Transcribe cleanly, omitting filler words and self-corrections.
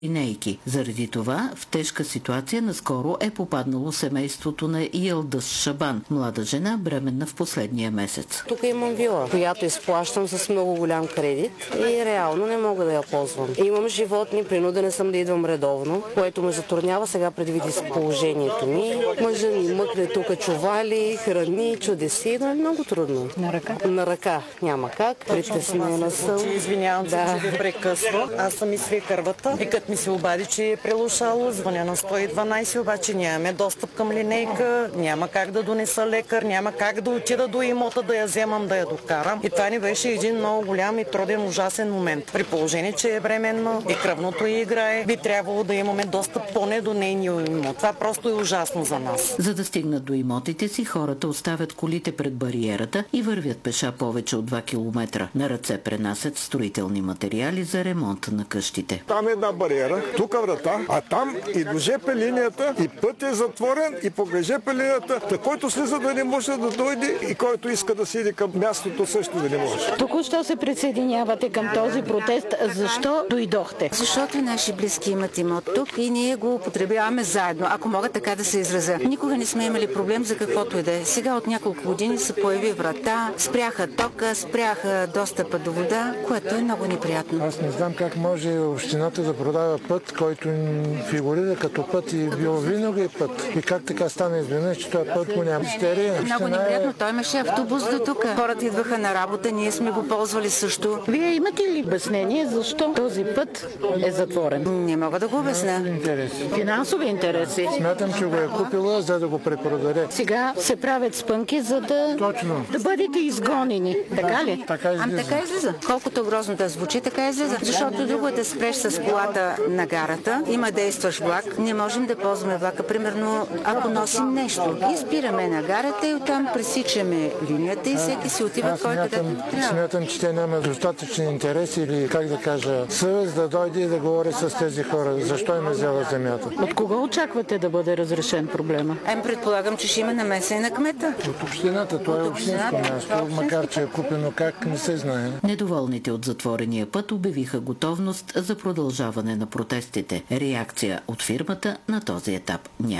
линейки. Заради това в тежка ситуация наскоро е попаднало семейството на Йилдъз Шабан, млада жена, бременна в последния месец. Тук имам вила, която изплащам с много голям кредит и реално не мога да я ползвам. Имам животни, принудена съм да идвам редовно, което ме затруднява сега предвид положението ми. Мъжа ми мъкне тук чували, храни, чудеси, но е много трудно. На ръка? На ръка няма как. Притеснена съм. Извинявам се, че ви прекъсвам. Аз съм и свекървата. И като ми се обади, че е прелушало, звъня на 112, обаче нямаме достъп към линейка, няма как да донеса лекар, няма как да отида до имота да я вземам, да я докарам. И това ни беше един много голям и труден, ужасен момент. При положение, че е бременна и кръвното й играе, би трябвало да имаме достъп поне до нейния имот. Това просто е ужасно за нас. За да стигнат до имотите си, хората оставят колите пред бариерата и вървят пеша повече от 2 километра. На ръце пренасят строителни материали за ремонта на къщите. Там е една бариера, тук врата, а там и до ЖП линията, и път е затворен, и покрай ЖП линията, който слиза да не може да дойде и който иска да седи към мястото също да не може. Току-що се присъединявате към този протест. Защо дойдохте? Защото наши близки имат имот тук и ние го употребяваме заедно, ако мога така да се изразя. Никога не сме имали проблем за каквото и да е. Сега от няколко години се появи врата, спряха тока, спряха достъпа до вода, което е много неприятно. Аз не знам как може общината да продава път, който фигурира като път и бил винаги път. И как така стана изведнъж, че този път го няма. Много неприятно. Той имаше автобус до тук. Хората идваха на работа, ние сме го ползвали също. Вие имате ли обяснение защо този път е затворен? Не мога да го обясня. Финансови интереси. Смятам, че го е купила, за да го препродаде. Сега се правят спънки, за да бъдете изгонени. Така ли? Така излиза. Така излиза. Колкото грозно да звучи, така излиза. Защото друго е да спреш с колата на гарата. Има действащ влак. Не можем да ползваме влака. Примерно, ако носим нещо. И спираме на гарата и оттам пресичаме линията и всеки си отива, който да трябва. Смятам, че те нямат достатъчен интерес или, как да кажа, съвест да дойде и да говори с тези хора. Защо им е взела земята? От кого очаквате да бъде разрешен проблема? Предполагам, че ще има намеса и на кмета. От общината. Това е общинско място, макар че е купено как, не се знае. Недоволните от затворения път обявиха готовност за продължаване на протестите. Реакция от фирмата на този етап няма.